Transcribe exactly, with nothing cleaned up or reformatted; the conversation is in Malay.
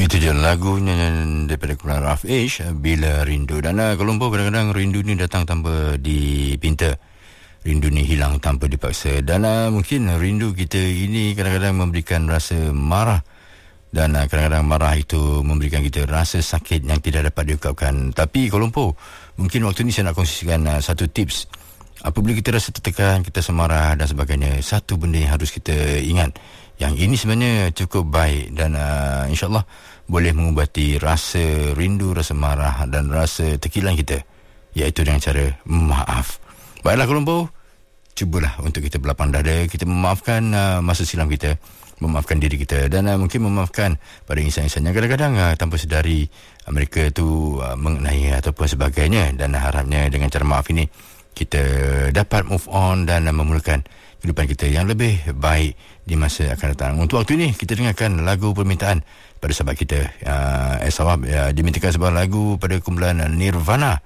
Itu je lagunya daripada kumpulan Rough Age, Bila Rindu. Dan uh, Kuala Lumpur kadang-kadang rindu ni datang tanpa dipinta. Rindu ni hilang tanpa dipaksa. Dan uh, mungkin rindu kita ini kadang-kadang memberikan rasa marah. Dan uh, kadang-kadang marah itu memberikan kita rasa sakit yang tidak dapat diungkapkan. Tapi Kuala Lumpur, mungkin waktu ni saya nak kongsikan uh, satu tips. Apabila kita rasa tertekan, kita semarah dan sebagainya, satu benda yang harus kita ingat. Yang ini sebenarnya cukup baik dan uh, insyaAllah boleh mengubati rasa rindu, rasa marah dan rasa terkilan kita, iaitu dengan cara maaf. Baiklah Kuala Lumpur, cubalah untuk kita berlapang dada, kita memaafkan uh, masa silam kita, memaafkan diri kita dan uh, mungkin memaafkan pada insan-insan yang kadang-kadang uh, tanpa sedari uh, mereka tu uh, mengenai ataupun sebagainya. Dan uh, harapnya dengan cara maaf ini kita dapat move on dan uh, memulakan kehidupan kita yang lebih baik di masa akan datang. Untuk waktu ini kita dengarkan lagu permintaan pada sahabat kita uh, S Awab uh, dimintakan sebuah lagu pada kumpulan Nirvana